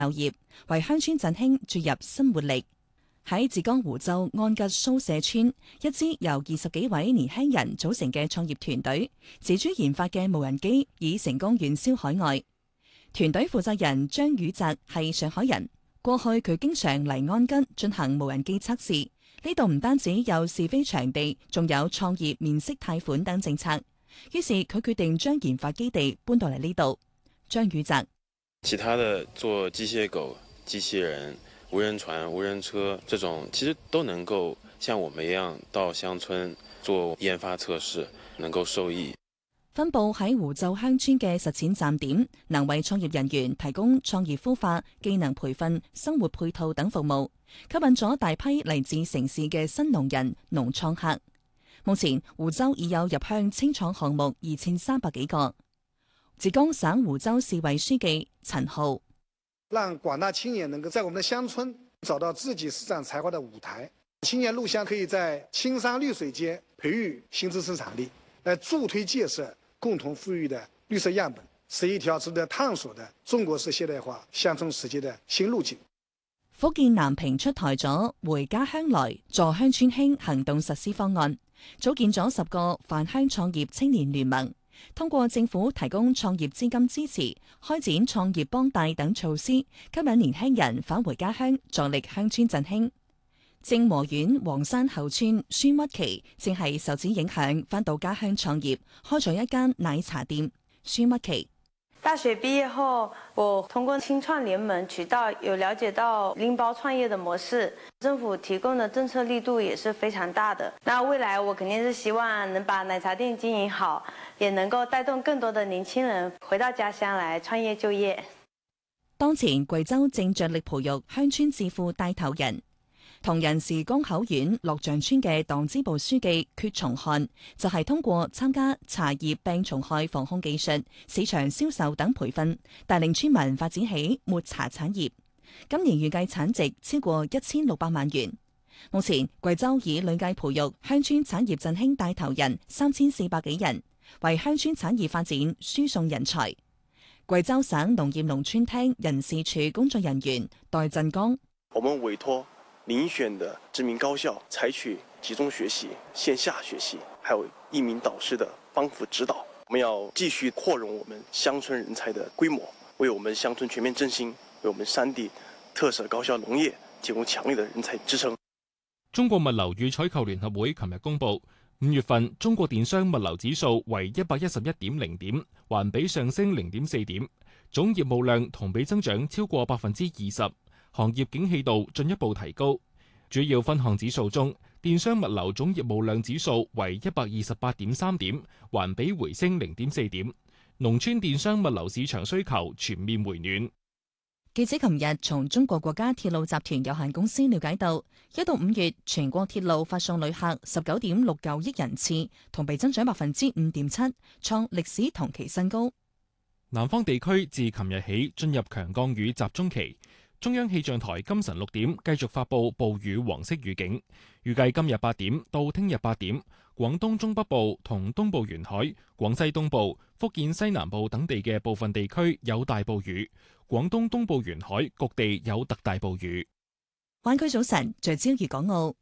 柳葉，為鄉村振興注入新活力。喺浙江湖州安吉蘇社村，一支由20幾位年輕人組成嘅創業團隊，自主研發嘅無人機已成功遠銷海外。團隊負責人張宇澤係上海人，過去佢經常嚟安吉進行無人機測試。呢度唔單止有試飛場地，仲有創業免息貸款等政策。於是佢決定將研發基地搬到嚟呢度。張宇澤： 其他的做機械狗、機器人、無人船、無人車這種，其實都能夠像我們一樣到鄉村做研發測試，能夠受益。 分佈喺湖州鄉村嘅實踐站點，能為創業人員提供創業孵化、技能培訓、生活配套等服務，吸引咗大批嚟自城市嘅新農人、農創客。目前湖州已有入鄉青創項目2300幾個。浙江省湖州市委書記陳浩： 讓廣大青年能夠在我們的鄉村找到自己施展才華的舞台。青年入鄉可以在青山綠水間培育新質生產力，來助推建設共同富裕的綠色樣本，是一條值得探索的中國式現代化鄉村實踐的新路徑。 福建南平出台咗回家鄉來助鄉村興行動實施方案，組建咗10個返鄉創業青年聯盟，通過政府提供創業資金支持，開展創業幫帶等措施，吸引年輕人返回家鄉，助力鄉村振興。正和縣黃山後村孫屈琪正係受此影響返到家鄉創業，開咗一間奶茶店。孫屈琪： 大學畢業後，我通過青創聯盟渠道有了解到拎包創業的模式，政府提供的政策力度也是非常大的。那未來我肯定是希望能把奶茶店經營好，也能夠帶動更多的年輕人回到家鄉來創業就業。 當前貴州正着力培育鄉村致富帶頭人。銅仁市江口縣樂象村嘅黨支部書記闕崇漢就係通過參加茶葉病蟲害防控技術、市場銷售等培訓，帶領村民發展起抹茶產業。今年預計產值超過1600萬元。目前貴州以累計培育鄉村產業振興帶頭人3400幾人，為鄉村產業發展輸送人才。貴州省農業農村廳人事處工作人員戴振剛： 我們委託遴選的知名高校採取集中學習、線下學習，還有1名導師的幫扶指導。我們要繼續擴容我們鄉村人才的規模，為我們鄉村全面振興、為我們山地特色高效農業提供強力的人才支撐。 中國物流與採購聯合會琴日公佈，5月份中國電商物流指數為111.0點，環比上升0.4點，總業務量同比增長超過20%。行業景氣度進一步提高，主要分項指數中，電商物流總業務量指數為128.3點，環比回升0.4點。農村電商物流市場需求全面回暖。 記者琴日從中國國家鐵路集團有限公司了解到，1到5月全國鐵路發送旅客19.69億人次，同比增長5.7%，創歷史同期新高。 南方地區自琴日起進入強降雨集中期。中央氣象台今晨6點繼續發布暴雨黃色預警，預計今日8點到聽日8點，廣東中北部同東部沿海、廣西東部、福建西南部等地嘅部分地區有大暴雨，廣東東部沿海局地有特大暴雨。 灣區早晨聚焦粵港澳，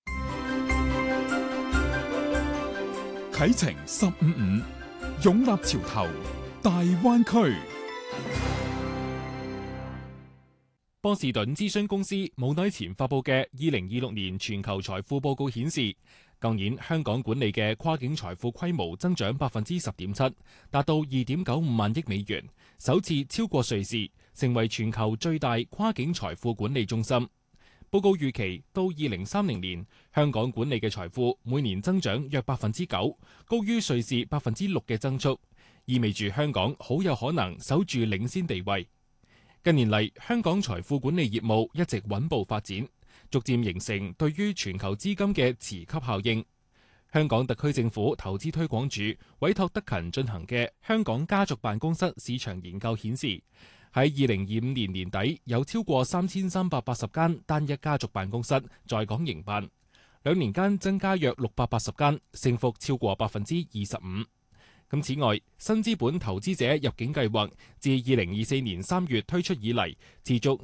啟程155，勇立潮頭，大灣區。 波士頓諮詢公司冇耐前發佈嘅2026年全球財富報告顯示，舊年香港管理嘅跨境財富規模增長10.7%，達到2.95萬億美元，首次超過瑞士，成為全球最大跨境財富管理中心。報告預期到2030年，香港管理嘅財富每年增長約9%，高於瑞士6%嘅增速，意味住香港好有可能守住領先地位。近年嚟，香港財富管理業務一直穩步發展，逐漸形成對於全球資金嘅磁吸效應。香港特區政府投資推廣署委託德勤進行嘅香港家族辦公室市場研究顯示，喺2025年年底有超過3380間單一家族辦公室在港營辦，2年間增加約680間，升幅超過25%。 咁此外，新資本投資者入境計劃自2024年3月推出以嚟，持續